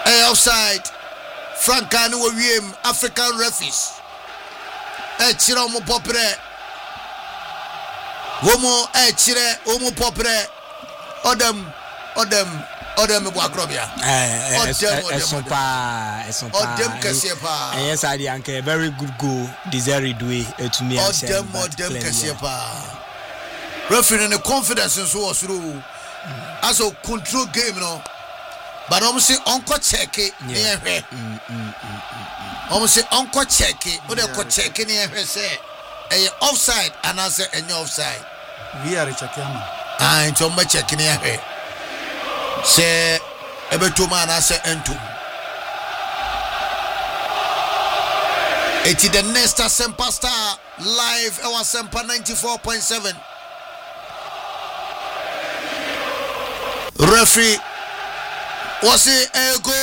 Offside. Franca no wiem African referees. Chire omo popre. Womo chire omo popre. Odem bo akrobia. Odem kese pa. Yes, I did. Very good goal. Desired way to me. Odem kese pa. Referee in the confidence in so through. As a control game, no. But almost say uncle check it. Almost say uncle check it. What they check it near say a offside and answer any offside. We are checking. Into my checking here. Say ebe to man answer into. It's the next Semper Star live our Semper 94.7. Referee was it a goal?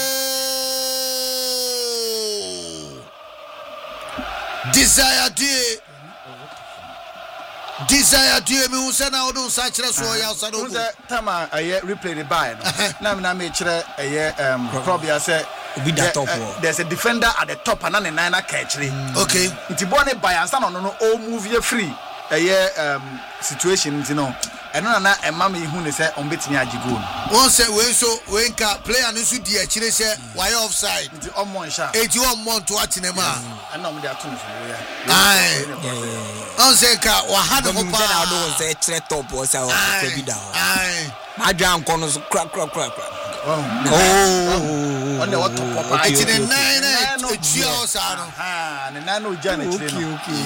Desire dear me who said I don't such as so ya so do time I replay the buy na me kire probably say there's a defender at the top and an nine catch. Okay. Nti bone buy and stand on no all move you free situations, you know. I don't know a mammy who say on betting ajigo. One say when so when ka play and so dear chile say why offside. It's on one shot. 81 month to watch nema. I know they are too. Aye. On say ka wa had the hopa I don't say threat top was our baby down. Aye. My jam corners crack. On the what top. I did 9 cheers and nano Janet. Okay.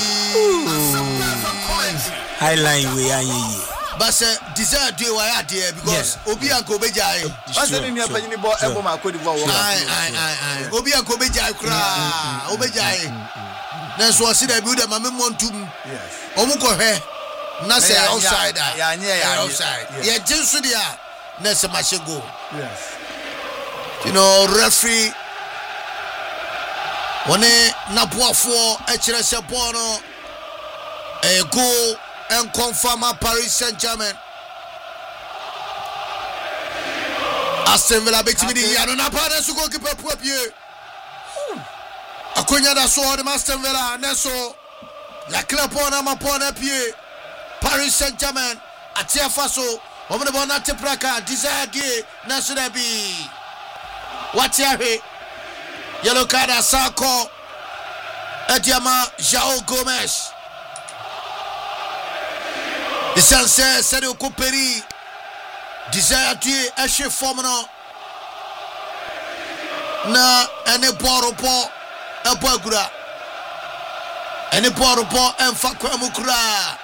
Highline we are. But desire do why there because Obi and Kobejai. What's the name of any boy ever my code? Aye. Obi and Kobejai cry. Obejai. That's what I see the build a mammy montum. Yes. Omuko he. Nasa outside. Outside. Yeah, just there. Nasa Mashago. Yes. You know, referee. One Napua for HRS Bono. A goal and confirm Paris Saint-Germain. Aston Villa betimi di yano na pa neso goalkeeper puapie. Akonya da so de Aston Villa neso la club on ma pona pie. Paris Saint-Germain atia faso omne bona tepraka desire die neso da bi. Watia he yellow card Sako Ediama João Gomes. The sunset said you could peri desire to a chef formula. Na any bottle po a bogura. Any bottle po and Fakwamukra.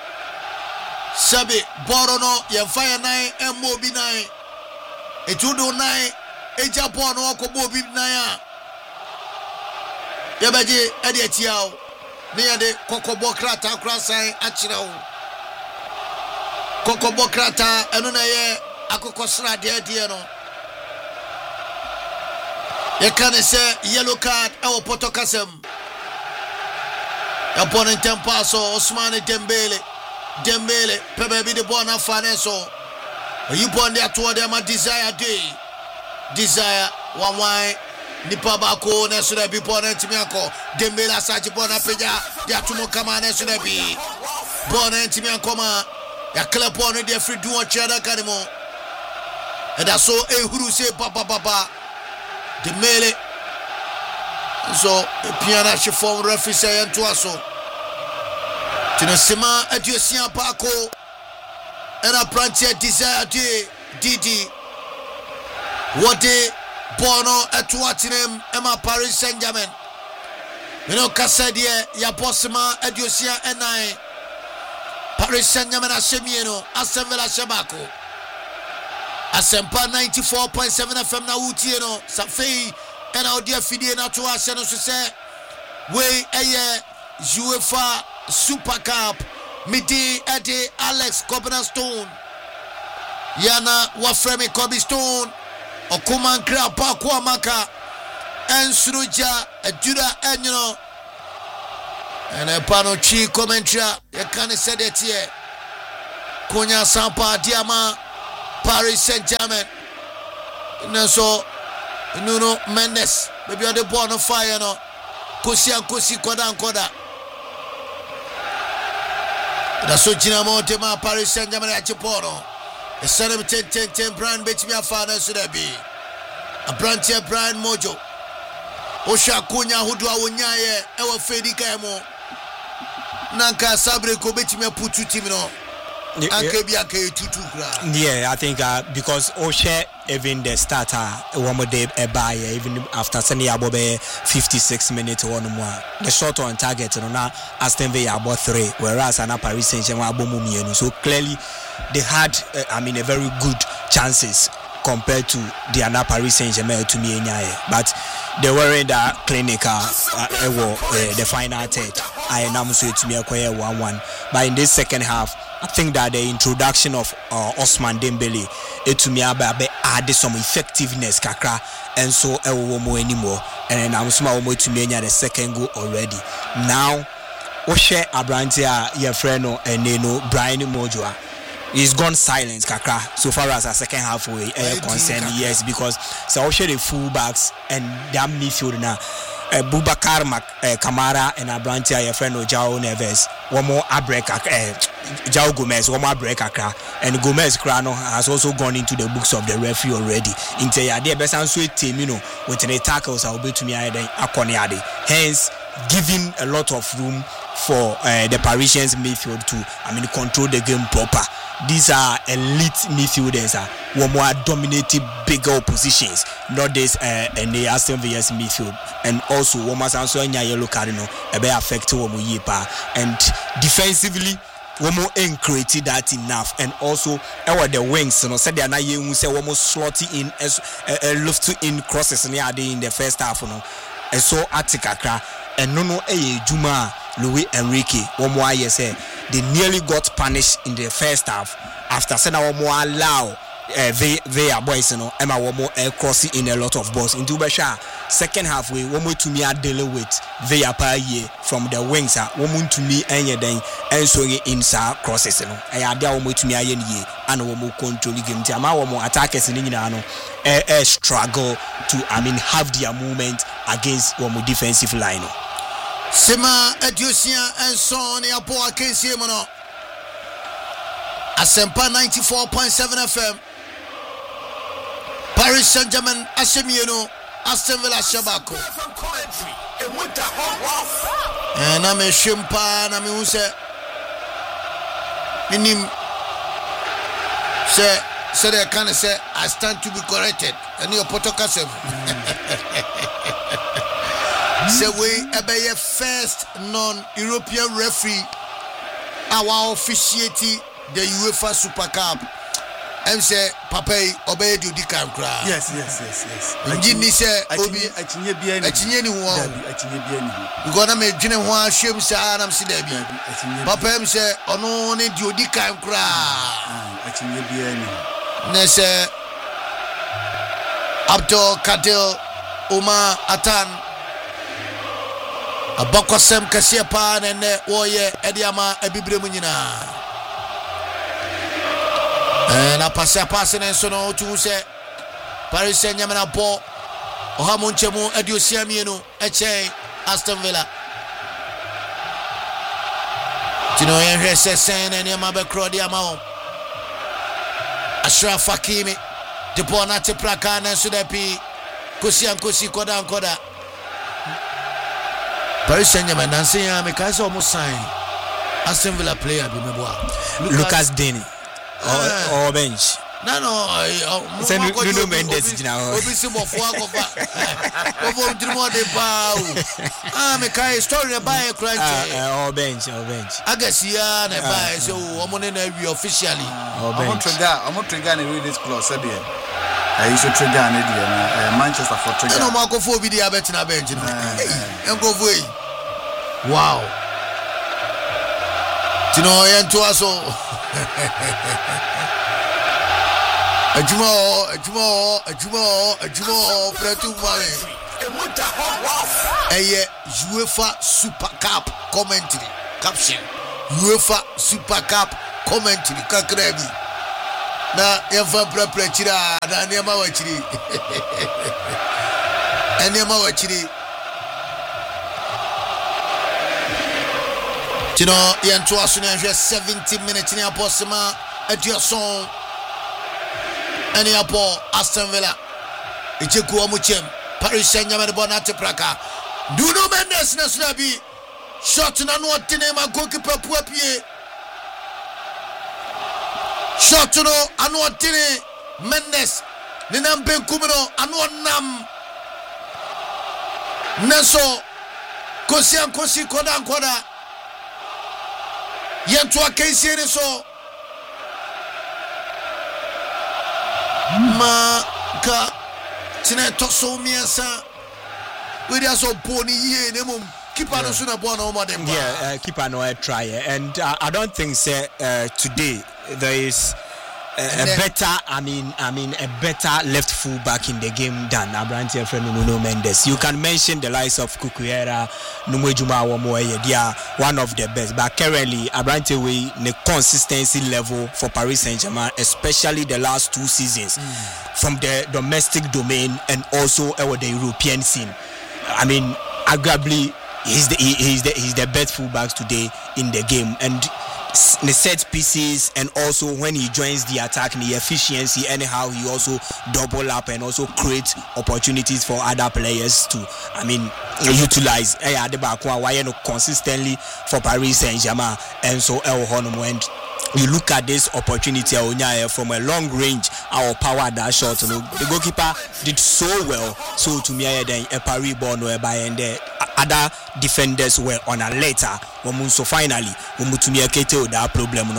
Sabi Borono, ya fire 9 and Mobi 9. A 209 a Japan or Kobobi 9. Yabaji Ediatiao near the Kokobokrata Krasai Achino. Kokobokrata Enunaye Akokosra de no. You can say yellow card our Potokasem. Opponent Tempaso Osmane Dembele Pebebi de Bona Faneso. You born there toward them a desire day. Desire one wine. Nipa bako na so da bi bona ntimi akọ Dembele asaji bona peja dia tumo kama na so da bi bona ntimi akoma ya club on dey free do what chada kanimo e da so ehuru se papa Dembele so piana she form referee say ento aso tinosema aduosia bako era Prantier desire Didi what they Bono at Watinem Emma Paris Saint-Germain. You know, Cassadia, Yaposima, Ediosia, and I. Paris Saint-Germain, Asemieno, Aston Villa Shabako. Asempa 94.7 FM na Utieno, Safei, and our dear Fidiana to us, and say, way a UEFA Super Cup, Midi Eddie Alex Cobina Stone, Yana Wafremi Kobe Stone. Okuman Krapa Kwamaka and Sruja Juda Enyo and a panochi commentra. You can't say that here. Konya Sampa Diama Paris Saint-Germain. So Nuno Mendes maybe on the ball on fire no kosi koda da so jina monte ma Paris Saint-Germain ya cheporo e sare 10 Brian betimi afa na so da bi Abrantia Brian Mojo Osha kunya hudu awonyaye ewa Fedi Kaimo Nanka Sabre ko betimi aputu team no Yeah, I think because Osha even the starter one more day by even after sending Abobe 56 minutes or more the shot on target now Aston Villa about 3 whereas Paris Saint-Germain abomu so clearly they had a very good chances compared to the Paris Saint-Germain to me but they were in the clinical the final third I am so to me 1-1 but in this second half I think that the introduction of Ousmane Dembele to me added some effectiveness kakra and so more anymore and I'm small to me the second goal already now Oshe Abrantia your friend and Brian Mojoa he's gone silent kakra so far as a second halfway concerned yes because so Oshe the fullbacks and that midfield now Boubacar Kamara and Abrantia your friend João Neves one more João Gomez one more break and Gomez Crano has also gone into the books of the referee already into ya there best and sweet team with the tackles I'll be to me akoniade hence giving a lot of room for the Parisians midfield to control the game proper. These are elite midfielders one more dominating bigger positions not this and the Aston Villa's midfield and also one must answer yellow card a bit affected and defensively one more created that enough and also the wings said they are not you say almost slotty in as lift in crosses in the first half and so Atikakra and no Juma Louis Enrique one more say they nearly got punished in the first half after saying one more allow they are boys Emma one more crossing in a lot of balls into Basha second half we one more to me dealing with they are from the wings one more to me and so in crosses and one more to me and one more control game one more attackers in struggle to have their movement against one more defensive line. Sema Ediosia and son ya po akensie mo no Asempa 94.7 FM Paris Saint-Germain Asemieno Aston Villa Shabako and I'm a shimpa na me hu se minim say they can say I stand to be corrected and your potokasem say we a first non-European referee our officiating the UEFA Super Cup and say Papa obey you the camera. Yes. Njini say obi achinye ni ho because na me dwene ho ahwem sa na mse da bi Papa em say ono ne di odi camera achinye bia ni na say Abdul Kadir Omar Atan Abakwasem kase pa na ne woye ediama abibrem nyina na pass na so no tu se Paris Saint-Germain ball ohamonchemu adiosia mienu eche Aston Villa tino yenhwe sesen na ma be crowd ama Ashraf Hakimi de bona te praka na so da pi kosi koda Paris Saint-Germain dancing me kaise almost sign Aston Villa player bi me boa Lucas Digne or bench no Nuno Mendes now obi se mofo akofa obo ndimo de ba me kai story na buy crunch or bench agasia na buy so omo ne na wi officially omo trigger na read this clause said here I used to trigger na dia na Manchester for trigger no mako fo bi dia bet na bench no enko voi wow tino yento aso Ajumo Pretu Mane Eye UEFA Super Cup commentary caption UEFA Super Cup commentary kakrebi na yɛmfa prapra kyiri a na nneɛma wakyiri nneɛma wakyiri tino yɛnto aso ne nhwɛ 70 minutes ne apɔ sema aduason ɛne apɔ Aston Villa ɛkyɛku ɔmo kyɛm Paris Saint-Germain de bɔ nate praka Nuno Mendes na so bi shot na no ɔtene ma goalkeeper puapie shot no anu ɔtene Mendes ne nam benkum no anu ɔnam neso kosi koda yɛnto akansie ne so ma ka tena toso miɛnsa we dia so boni ye ne mum keeper no so na bɔ na ɔmɔ dem keeper no try and I don't think say today there is a better left full back in the game than Abrante friend Nuno Mendes. You can mention the likes of Cucurella, Numejuma Wamoye, they are one of the best. But currently, Abrante way the consistency level for Paris Saint-Germain, especially the last 2 seasons, from the domestic domain and also the European scene. I mean, arguably, he's the best fullback today in the game, and the set pieces and also when he joins the attack, the efficiency, anyhow he also double up and also create opportunities for other players to utilize consistently for Paris Saint-Germain. And so and you look at this opportunity from a long range, our power that shot, the goalkeeper did so well. So to me, then a Paris ball whereby and the other defenders were on a later. So finally, that problem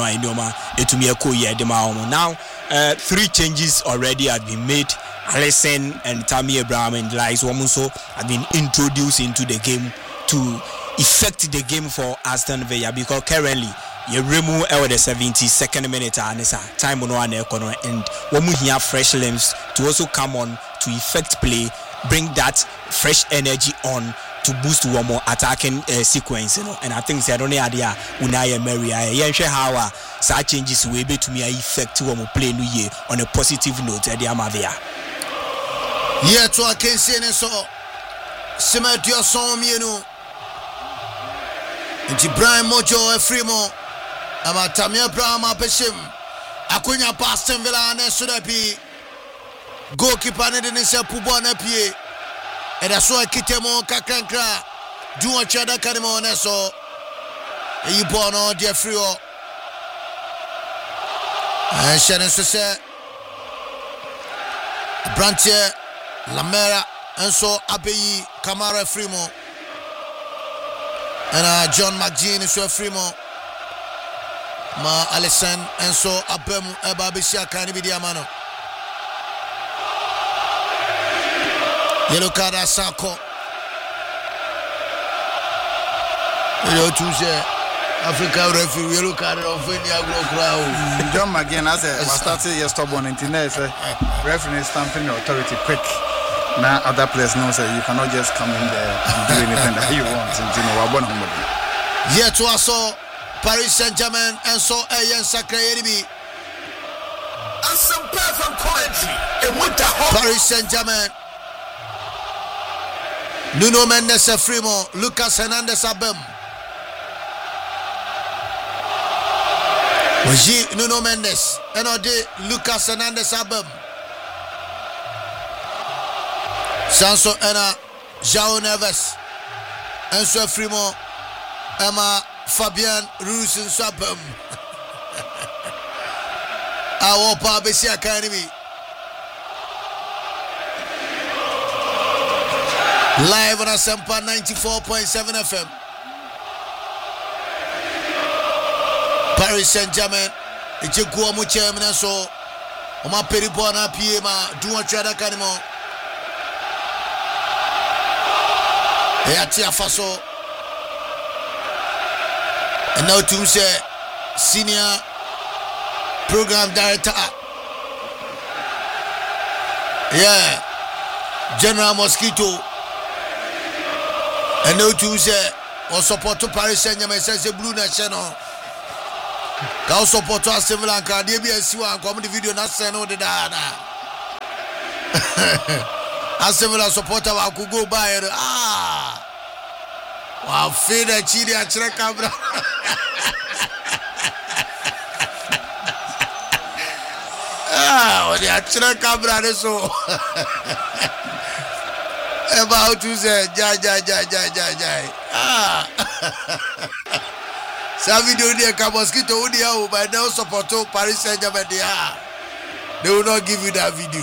now 3 changes already have been made. Alisson and Tammy Abraham and Lies Womuso have been introduced into the game to affect the game for Aston Villa, because currently you remove the 72nd minute time on one and we have fresh limbs to also come on to effect play, bring that fresh energy on to boost one more attacking sequence, and I think don't idea Unai Emery how such changes will be to me effect one more play new year on a positive note at the Amavia. Yeah, to I can say so. Semetia son mienu. Inti Brian Mojo Efrimo. Ama Tammy Abraham apeshim. Akunya Aston Villa ne sudapi. Goalkeeper ne de se pubo na pie. Eda so akitemo kakrankra. Duo chada kanimo ne so. Eyi bono de frio. Shane so se Brantier Lamera and so Abeyi Kamara Frimo and John McGinn is Frimo Ma Alisson and so Abemu Ebabisia Kanibidiamano Yellow card Sako Yellow Tuesday Africa referee yellow card of India John McGinn as a started your stubborn internet referee stamping the authority quick. Now other players know that you cannot just come in there and do anything that you want. Yet to us all Paris Saint-Germain and so Ayan Sakayeribi and some perfect quality Paris Saint-Germain Nuno Mendes Frimo Lucas Hernandez Abem Nuno Mendes and Lucas Hernandez Abem Sanso Ena João Neves Enzo Frimo Emma Fabian Ruiz and Swabem Our Pabesi Academy live on Asampa 94.7 FM Paris Saint-Germain Echekua Muchemina so Oma Peribona Piema Duan Chada Kanimo Eatia Faso and now to say senior program director General Mosquito and now to say or support to Paris Saint-Germain says the Blue National Ka support Aston Villa nka de bia si wa nka mo de video na send no de da. Aston Villa supporter wa ku go buy wa fida chiri a chere camera. What a chere camera so. About to say jai. Sa video there ka mosquito udia by now support Paris Saint-Germain they will not give you that video.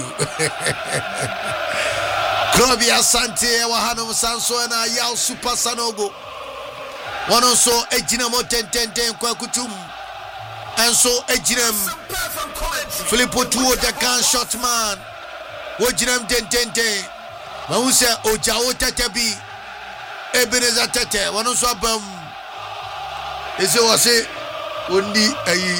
Klobi Asante wa hanu sanso na ya super sanogo. One so ejina mo 10 kwa kutum. And so ejinem Filippo Tuo the can shot man. Wojinem 10. Mahu se Ojao tete bi Ebeneza tete one so abam. Ese wase ondi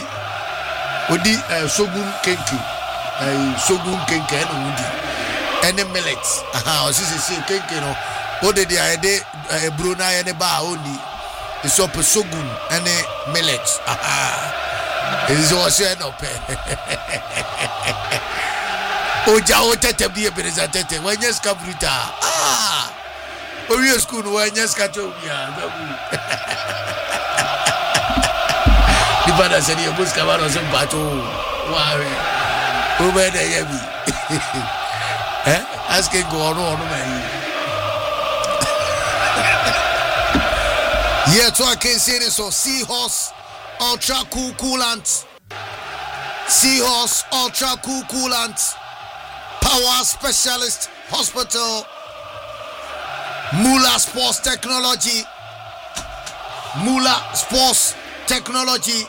sogun kenki sogun kenki no udi any millet osisi kenki no ode dia ede bro na ye ne ba ondi iso pe sogun any millet ese wase no pe Oja otete bi Ebeneza tete wanya ska bruta owie school wanya ska to bia the father said you must come out of some battle. Wow. Over there, Yabi. Asking go on, man. Yeah, so I can say this. So, Seahorse Ultra Cool Coolant. Seahorse Ultra Cool Coolant. Power Specialist Hospital. Mula Sports Technology. Mula Sports Technology.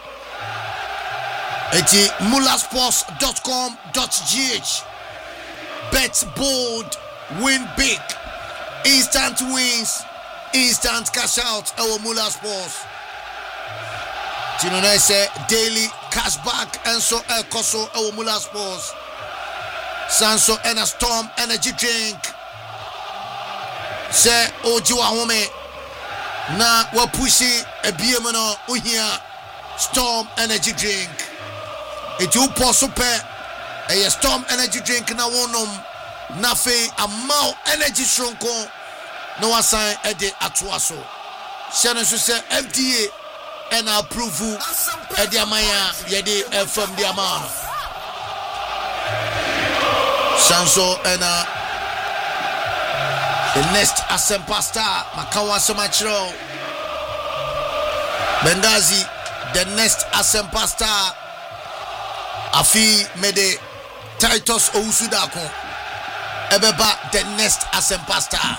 It's mulasports.com.gh. Bet bold, win big. Instant wins, instant cash out. Our Mula Sports. Tinonese daily cashback and so koso our Mula Sports. Sanso and a Storm energy drink. Say Ojiwa home. Na wapushi ebiemano uhia Storm energy drink. It you possible a Storm energy drink na wonom na fe amount energy shronko no asan ede atoaso. Shano so say FDA and approve ede amaya yede from the amount. Sanso and the next Asempa Star Makawa Somachro Bengazi the next Asempa Star Afi Mede Titus Ousudako Ebeba the next Asempa Star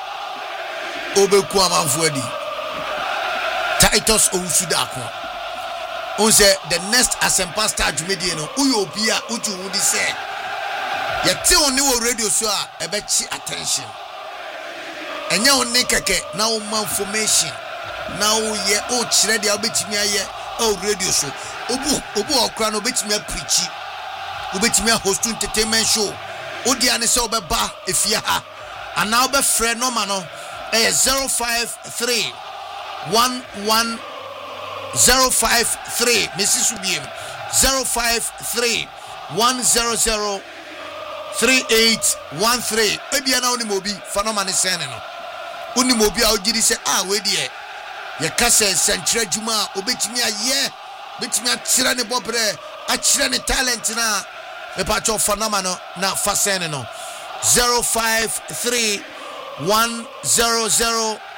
Obeku Amanfuedi Titus Ousudako Unse the next Asempa Star Jumedieno Uyo Bia Uju Udi say Yete oni wo radio so a ebechi attention Enya oni keke na wo information na wo ye o kire dia obetimi aye o radio show obu okra no obetimi preach obetimi host entertainment show odi ane se obeba efia ha ana obe frɛ no ma no 053 11 053 Mrs. Ubiem 053 100 3813 ebia na oni mobi phenomena sene no oni mobi a ogidi se we de ye kase sentre djuma obetimi aye betimi akira ne bobre akira ne talent na e pacho phenomena na fasene no 053 100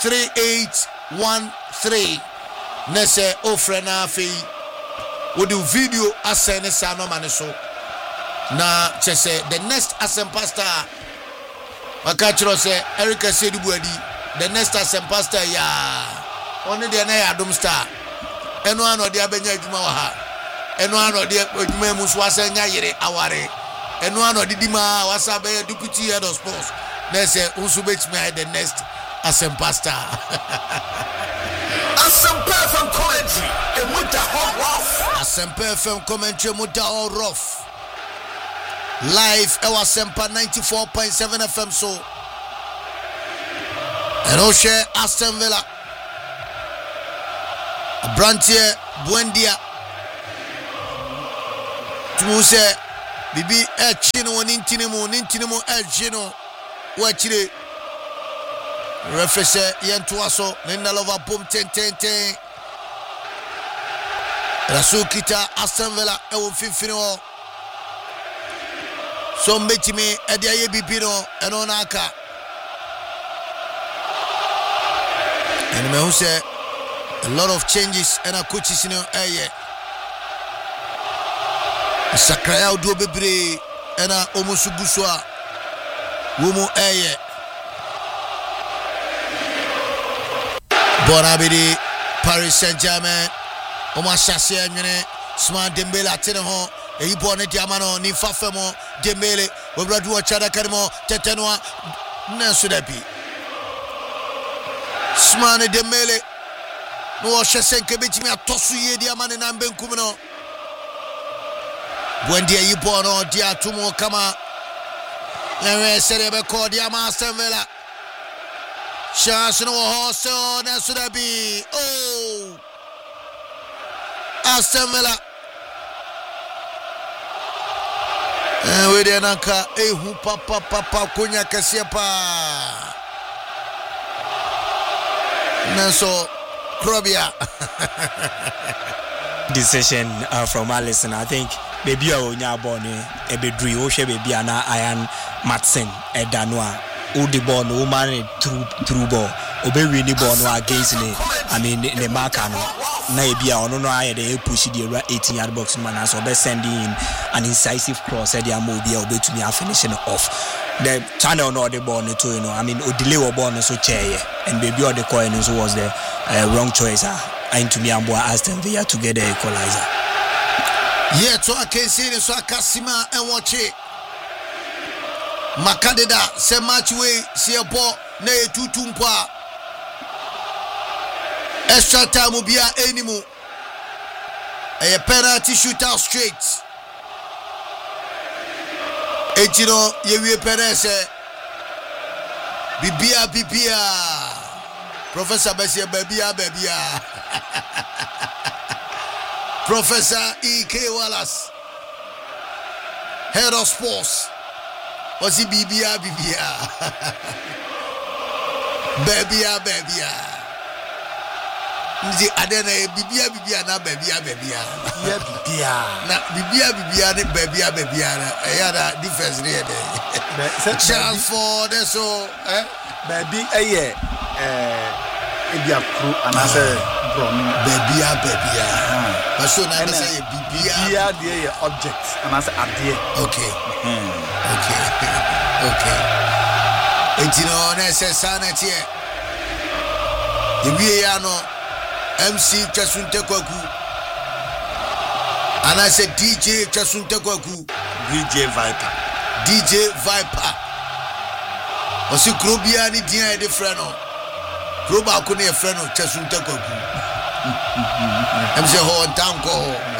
3813 nese ofrena fe wodi video asene sa no mane so na chese the next Asempa Star makachiro se Erica Sedibuadi the next Asempa Star ya oni de na ya Adom Star eno ano de abenya adwuma wa ha eno ano de adwuma mu so asanya yere aware eno ano de dima wasa be deputy head of sports na se unsu betime the next Asempa Star Asempa FM commentary e muta hot rough Asempa FM commentary muta all rough live our Sempa 94.7 FM so and Oshe Aston Villa Brantier Buendia Tumuse Bibi Echino Nintinimu Echino Wachire Refese Yentuaso Nindalova Boom Ten Rasukita Aston Villa Ewo Fifino So mbetimi Edia Yebipino Enonaka and me who say a lot of changes and a coaches in eye Sakraya do bebre and a Omosuguswa Wumu eye Bonabidi Paris Saint-Germain Oma Chassia Mene Smart Dembele Ateneho e Ibone Diamano ni Fafemo Dembele Obradu Chada Karimo Tetenoa Nansudapi Smart Dembele no Shesenke betimi atosu ye Diamane na Benkum no Buendia Ibono dia tumo kama Yewe serebe ko Diama Aston Villa Chance no hoso Nansudapi oh Aston Villa we dey nanka ehu papa konya kese pa Nanso Krobia decision from Alisson. I think baby onya born e bedru o hwe baby ana Ian Matson Edanwa o the ball no man through ball obewi ni ball no against ni I mean the marker no na ebia ono no aye dey push the 18-yard box man so be sending in an incisive cross e dey amobia obetumi a finishing off the channel no the ball no to I mean o delay o ball no so chair and baby o the coin so was the wrong choice and to me ambo Aston Villa to get the equalizer. Yeah, so I can see so Kasima and watch it. Makadeda se match way see a ball na etutumpa. Extra time will be anymore. A penalty shootout straight. Ejino yewe penese. Bibia. Professor Bessie Bebia. Professor E.K. Wallace, Head of Sports. Was he Bibia? Bebia. Nzi adene Bibia na Bebia. Na Bibia ne Bebia na. Yada difference there. Chance for the so baby Ebia crew and I say Bebia. But so now say Bibia the object and I say adie. Okay. Etino na say sanity e. Ebi ya no MC Chasunte Kwaku. And I say DJ Chasunte Kwaku. DJ Viper. Osi Krobia ni dia e de frɛ no. Kroba ko ne frɛ no Chasunte Kwaku. MC ho tanko.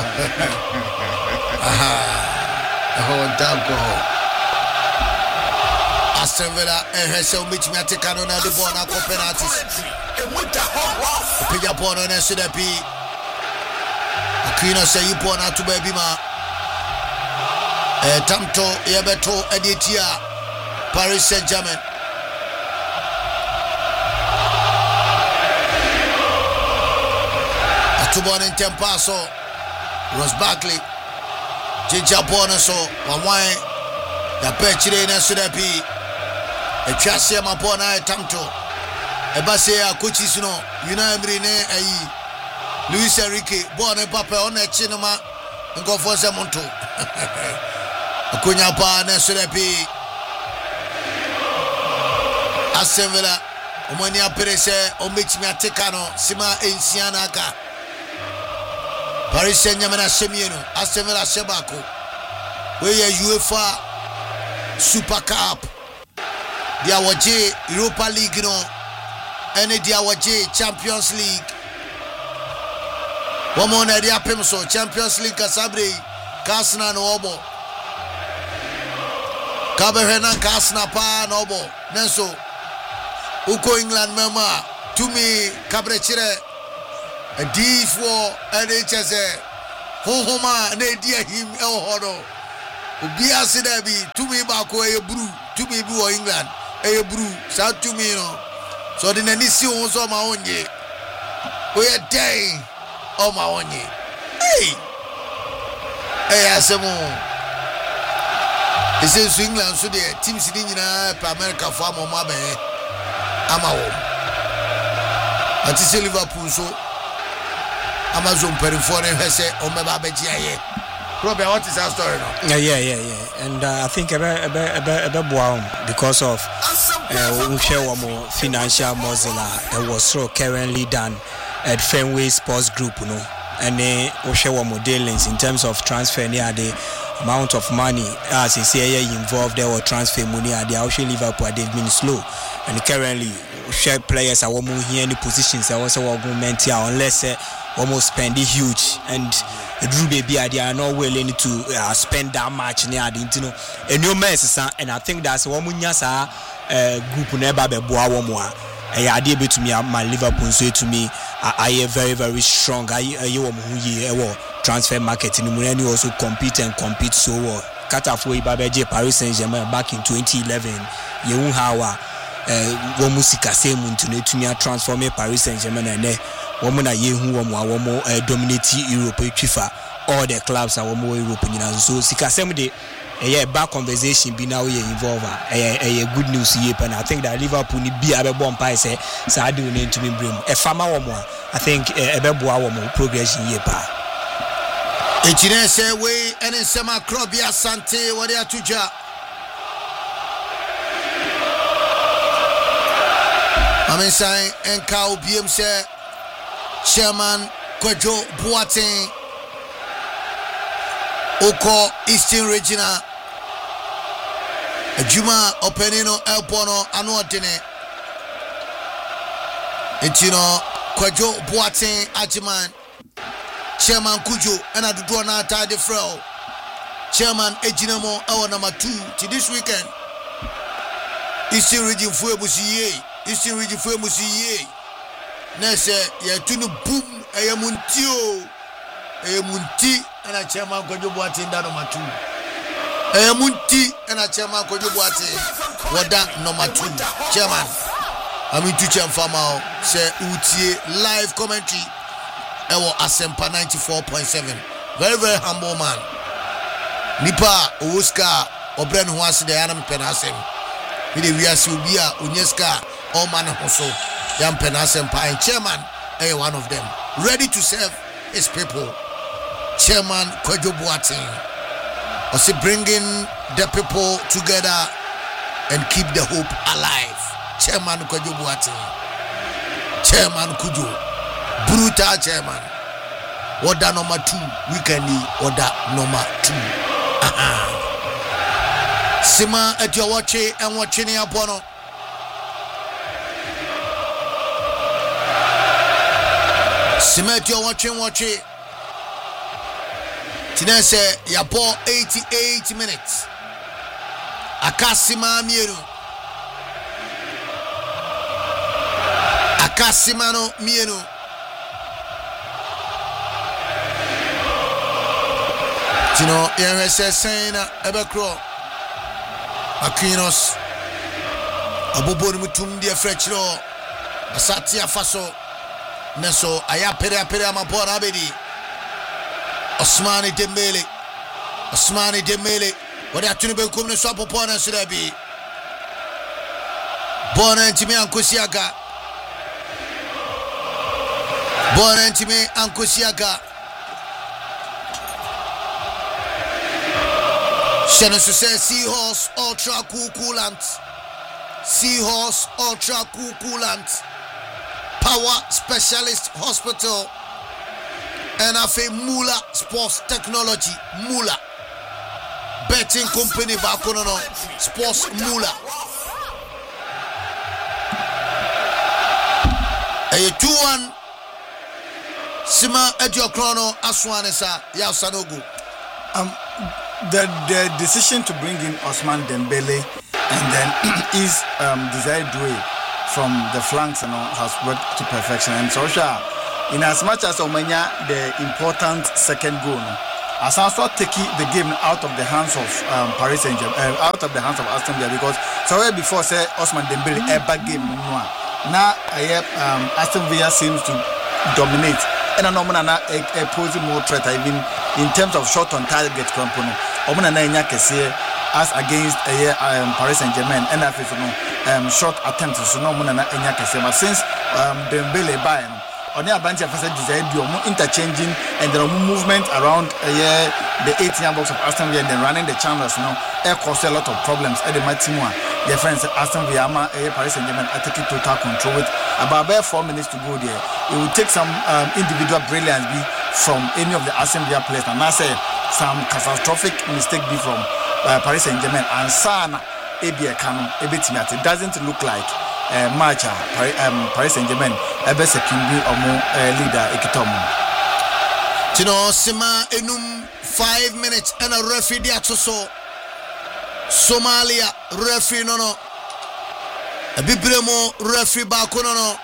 Ho tanko. Aston Villa ehwese omitimi ateka no na de ball na ko penalties. Pija ball no na sudapi. Akina say you ball na to baby ma. Tamto yebeto editia Paris Saint-Germain. Atubon in Tempaso Ross Barkley Jinja Bonaso Wawai the Pechire na sudapi Echasia Mapona Tamto Ebasea coaches no Unamri ne ayi Luis Enrique Bone Papa on a chinema and go for Zamonto Akunya Pa na sudapi Aston Villa Omania Perese Omitimi Atekano Sima Ensianaka Paris Saint-Germain Semieno Aston Villa Sebako we UEFA Super Cup dia waje Europa League no ene dia waje Champions League womo na dia pemso Champions League kasabre kasna no obo kabehena kasna pa no obo nenso uko England mema tumi kabre chire a D4 NHS Homa ne dia him el hodo Ubia Sidabi to me back away a brew to me blue England a brew South to me no so the Nanisi was on my own ye we are dying on my own ye hey asemo is England so the teams in America farm on my bed ama home at Liverpool so Amazon Perifone has said, "Oh, my baby, Robert, what is our story now?" Yeah. And I think about because of financial Mozilla that was so currently done at Fenway Sports Group, you know, and dealings in terms of transfer near the amount of money as is here involved there or transfer money at the Aussie Liverpool they've been slow and currently share players are almost here any positions I also argument here unless almost spend it huge and the Drew baby they are not willing to spend that much near the you know a new mess and I think that's one munyasa group never be boa one I did to me my Liverpool so to me I am very very strong I transfer market in the also compete so well. Katafwe Babeje Paris Saint-Germain back in 2011 you how musika same to me transform Paris Saint-Germain and woman a year who dominate Europe FIFA all the clubs are more European so sika same day a back conversation be now involved a good news here and I think that Liverpool need be a bomb pie say so I do need to be bring a farmer I think a beboa progression here pa Echine say we and in Sema Krobia Sante what they are tuja. I'm saying Enka Obiem say Chairman Kwadwo Boateng Oko Eastern Regional Juma Openino Elpono Anuotene Etino Kwadwo Boateng Ajiman Chairman Kujo and I do not tie the fro. Chairman Ejinamo our number 2 to this weekend. Eastern Region Fuebusi, Eastern Region Fuebusi. Nese ya tunu boom ayamuntio ayamunti and a chairman Kojo Boateng that number 2. Ayamunti and a chairman Kojo Boateng what that number 2. Chairman I'm in teacher farmer say utie live commentary. Ewo Asempa 94.7 very very humble man nipa Oscar obren ho ase de anam penasem we de wiase obi a onyeska all man hoso yam Asempa and chairman one of them ready to serve his people Chairman Kwadwo Boateng also bringing the people together and keep the hope alive Chairman Kwadwo Boateng Chairman Kujo brutal chairman. Order number 2. Weekendly order number 2. Sima at your watch and watching your bono. Sima at your watch it. Tinese Yapo 88 minutes. Akasima Miru. Akasimano Miru. You know, saying Ebekro Aquinos Abubur Mutum dia Frechlo Asatia Faso Neso Ayapere Mapora Abedi Osmani Dembele what are Tunibe Kumne Swapo Pona Surabi Bona Ntime Ankusiaka Genesis says Seahorse Ultra Cool Coolant. Seahorse Ultra Cool Coolant. Power Specialist Hospital. And I say Mula Sports Technology. Mula. Betting company Bakonono. Sports Mula. A 2-1. Sima Edio Chrono Aswanesa Yasanogu. The decision to bring in Osman Dembele and then Desire Doué from the flanks and all has worked to perfection. And Sosha in as much as Omanya the important second goal, as also taking the game out of the hands of Paris Saint-Germain, out of the hands of Aston Villa, because so before say Ousmane Dembele a bad game now Aston Villa seems to dominate and a posing more threat even in terms of shot on target component as against Paris Saint-Germain and short attempts so no but since Dembele by on the bench of design interchanging and the movement around the 18 box of Aston Villa and then running the channels caused a lot of problems at the maximum. Their friends Aston Villa Paris Saint-Germain are taking total control with about 4 minutes to go there. It will take some individual brilliance from any of the Aston Villa players and I say some catastrophic mistake from Paris Saint-Germain and Sana Ebia Kano Ebetimat. It doesn't look like match Paris Saint-Germain ebe secondary omo leader ekitomo. Tino Sima enum 5 minutes and a referee there to so Somalia referee no Abibremo referee back no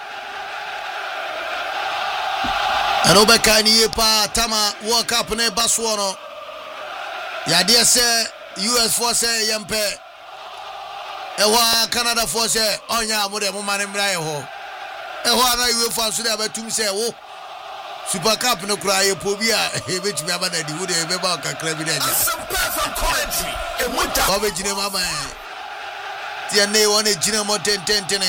Anobeka ni pa tama World Cup ne baswo no ya de say US force yempe ewa Canada force onya amode mo mane mra eho ewa na UEFA so dey abatum say wo Super Cup no kura ye po bi a ebetumi abana di wo dey be ba kakra bi dey Obe jine mama Tia ne wone jine mo tentene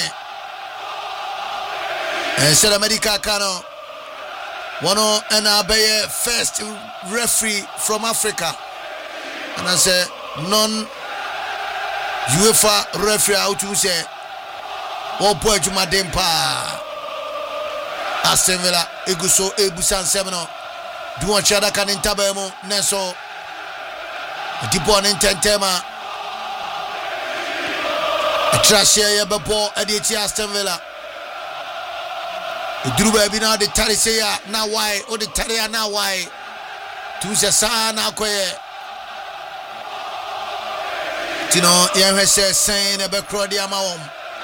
South America kano Wano abaye first referee from Africa and I say non UEFA referee out to say o boy juma dempa Aston Villa eguso ebusan semino duwa chada kan intabemo neso Dibon intentema Atrashia yebebo editi Aston Villa Idruba bina de tariseya na why o de taria na why tuze sana koye Tino yehwese sen ebe krodi amawom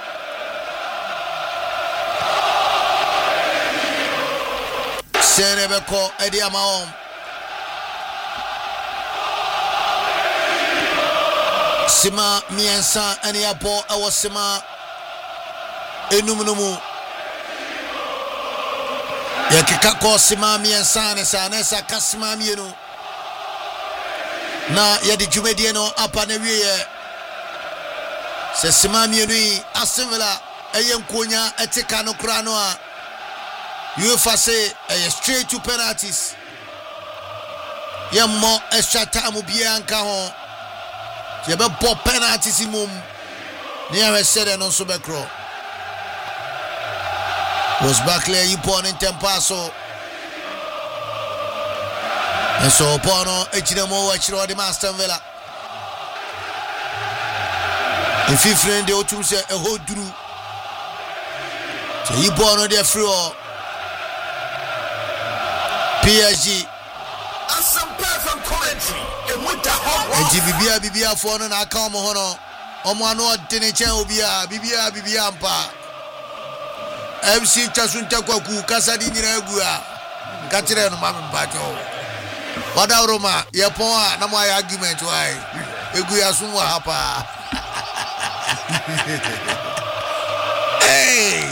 Sen ebe ko edi amawom Sima miensa eni abo awo sima enumunumu Yakika ko sima miensa nesa kasima mienu na yadi jumedie no apa na wiye se sima mienu Aston Villa eye nkonya etika no kura no a UEFA say straight to penalties yemmo extra time bia nka ho Yebe bo penalties imum Near said no so bekro Was Barkley you born in Tempaso And so Pono Echinamo Wachiro the Aston Villa In 15 the Otum say a whole drew So you born on their free PSG Bibia for no na come hono omo anu tenechen obia bibia mpa MC Chasunta kwaku kasa di nyina egu a nka kire no ma mpa cho wada roma ye pon a na mo ay argument why egu ya sunwa hapa hey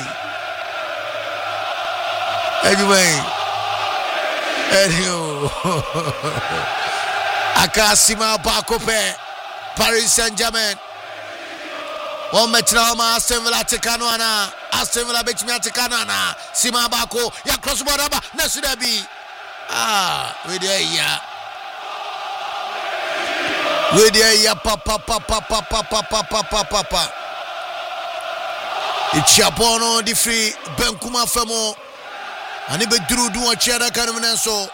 anyway Akasima Bakope Paris Saint-Germain One metroma Aston Villa tekano ana Aston Villa betimi tekano ana Sima Bako ya cross border ba Nasudabi we there ya papa Ichiapono di free Benkuma Femo Ani be duru duwa chiara kanumnenso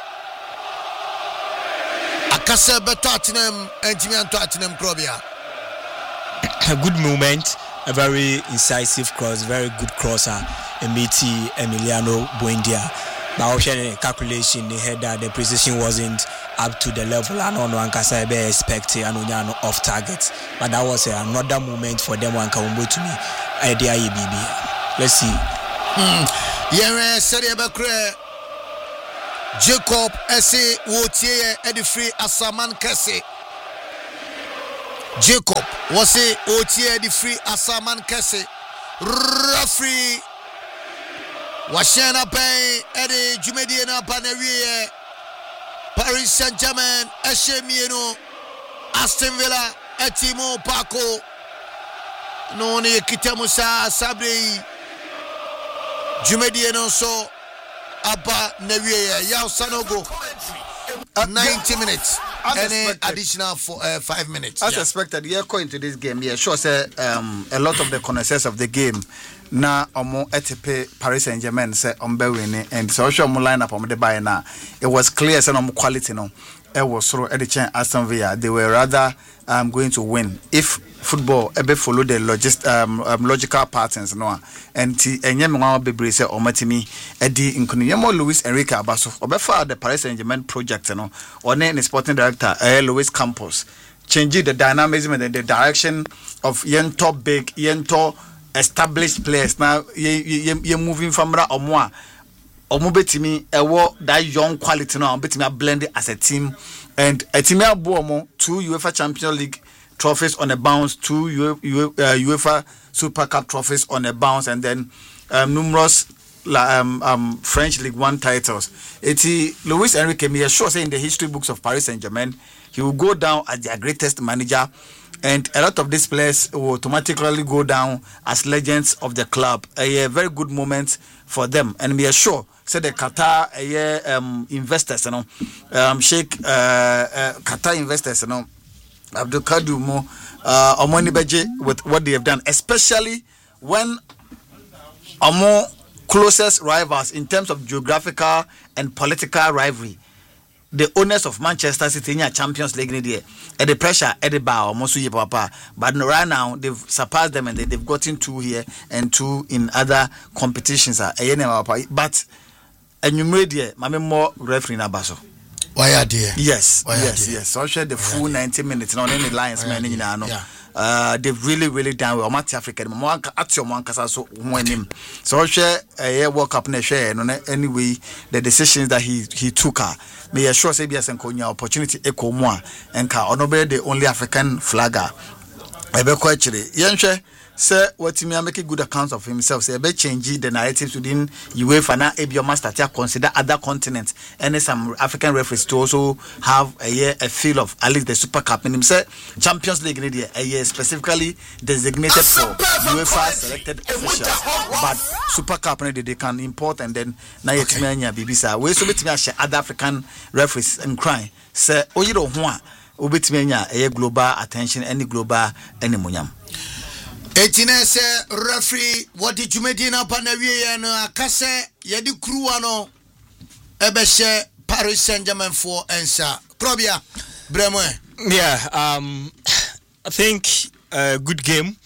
Akase Tottenham and Tottenham Krobia. A good movement, a very incisive cross, very good crosser, Emiti Emiliano Buendia. But option calculation, they had that the precision wasn't up to the level and on one Kasa be expected and on off target. But that was another moment for them one Kawumbo to me. Idea BB. Let's see. Yere said Ebekre Jacob Ese Wotie Edifree Asaman Kese. Jacob was a Wotie Edifree Asaman Kese. Referee Washana Bay Eddie Jumediana Panerie Paris Saint-Germain Eshemieno Aston Villa Etimo Paco Noni Kitamusa Sabri Jumediano so Abba Newie Yao Sanogo 90 minutes any additional 5 minutes. As expected, going into this game, sure say a lot of the connoisseurs of the game na omo etepe Paris Saint-Germain say ombe winning and so sure mo line up on the buy now. It was clear say no quality no. It was through Edichen Aston Villa. They were rather going to win if football ever follow the logical patterns no and enyem nwa bebre say omatimi edi nkunu Luis Enrique Abaso obefa the Paris Saint-Germain project no one the sporting director Luis Campos changing the dynamism and the direction of yento big yento established players now you moving from ra omo betimi ewo that young quality now betimi blend it as a team and a team abo 2 UEFA Champions League trophies on a bounce, 2 UEFA Super Cup trophies on a bounce, and then numerous French League 1 titles. Luis Enrique, me sure say in the history books of Paris Saint-Germain, he will go down as their greatest manager, and a lot of these players will automatically go down as legends of the club. A very good moment for them, and we are sure. Say the Qatar investors, Sheikh Qatar investors, Abdul Kadir Mo, Omoni Beje with what they have done, especially when among closest rivals in terms of geographical and political rivalry. The owners of Manchester City in Champions League there, at the pressure at the bar almost papa, but right now they've surpassed them and they've gotten 2 here and 2 in other competitions. But enumerate Mame more referee na baso. Why are there? Yes. So I share the full 90 minutes. Not any Lions man in they've really done well. Match Africa. So I share a World Cup na share. Anyway, the decisions that he took may assure say be and Konya opportunity echo more and ka onobe the only African flagger. Ebe ko actually. Yenche say what me make a good account of himself. Say be change the narratives within UEFA na Ebioma start to consider other continents and some African referees to also have a feel of at least the Super Cup. And him say Champions League in a year specifically designated for UEFA selected officials, but Super Cup they can import and then na yetimanya bibisa. We so betimi share other African referees and cry. Say oyiro ho a obetimanya a global attention any global any munyam. Etinese referee what did you medina panawie and akase yedi kruwa no ebeshe Paris Saint-Germain for ensa Krobia Bremwe. Yeah, I think good game.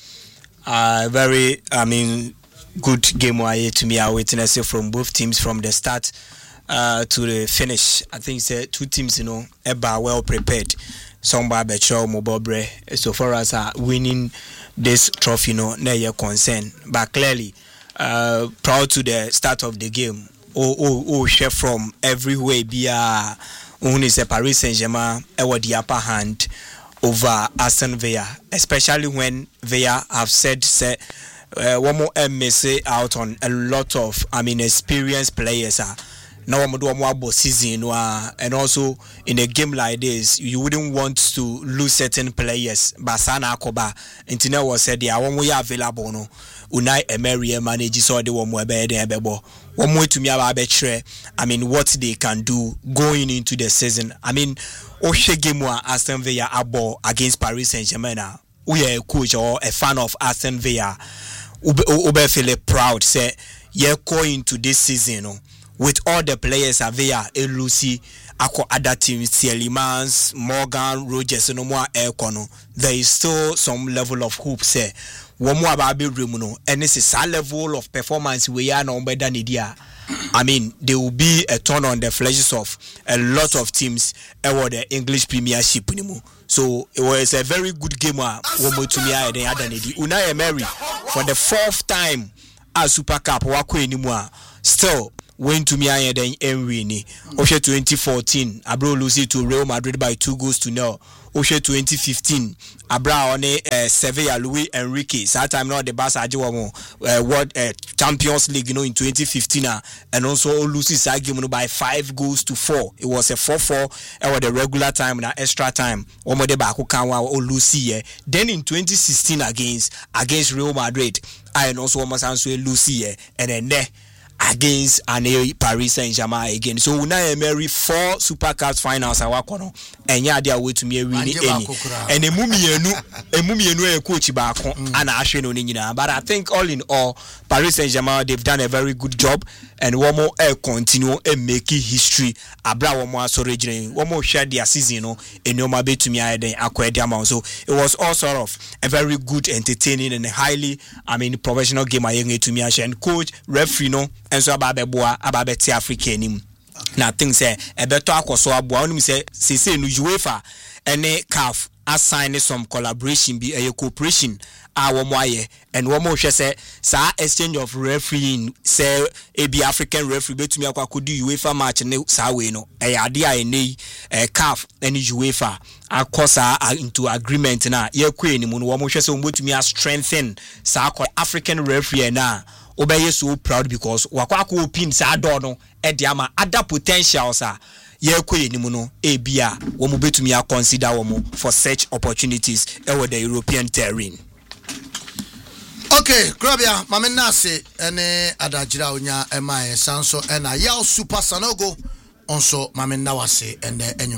Very good game to me. I witness from both teams from the start to the finish. I think it's 2 teams, are well prepared. Somebody becho Mobobre so far as winning this trophy no your concern, but clearly proud to the start of the game. Chef from everywhere be only Paris Saint-Germain the upper hand over Aston Villa, especially when Villa have said one more miss out on a lot of experienced players. Now I'm doing more season, and also in a game like this, you wouldn't want to lose certain players. Basana Akoba, Intina was said, "Yeah, one way available no. Unai Emery manages all the one more better than Bebo. One more to me about what they can do going into the season. Oshe game wa Aston Villa abo against Paris Saint-Germain. We are a coach or a fan of Aston Villa. Ube feel proud. Say, you're going to this season. With all the players Avea, Lucy, Ako other teams, Tielemans, Morgan, Rogers, no more Aircono, there is still some level of hope. Say, one more about Rimuno, and this is a level of performance we are no better than Nidia. There will be a turn on the fleshes of a lot of teams about the English Premiership. So it was a very good game. Unai Emery for the 4th time as Super Cup wako anymore. still went to me and then Enrini. Oshe 2014, Abra lose to Real Madrid by 2-0. Oshe 2015, Abra on Sevilla Luis Enrique. That time not the Barca World Champions League, in 2015, and also loses that game by 5-4. It was a 4-4 over the regular time and extra time. Omode Baku Kanwa or Lucy. Then in 2016 against Real Madrid, and also almost answer Lucy and then against Paris Saint-Germain again. So we now marry 4 Super Cups finals awakono and ya dia way to me winning any. And a coach back and Ashe no nyina. But I think all in all Paris Saint-Germain they've done a very good job and one more continue and make history. Abra one more sorry one more share their season no and no ma be to me then acquire amount. So it was all sort of a very good, entertaining and highly professional game to me and coach referee no and so ababe ti Africa nim na think say e beto akoso aboa onum say no UEFA ene CAF assign some collaboration be a cooperation wo aye and wo mo hwe say sa exchange of refereeing say e be African referee betumi akwakodu UEFA match ne sa we no e ade a ene CAF and UEFA akosa into agreement na ye kwe ni mu no wo mo hwe say wo betumi strengthen sa African referee na obey so proud because wakwako pin sa do no e de ama other potentials ye kwe ni mu no e bia wo mo betumi consider wo mo for such opportunities over the European terrain. Okay, Krabia, Mamenase, ene adajira onya emae sanso ena yao super sanogo onso Mamenawase ene enyum.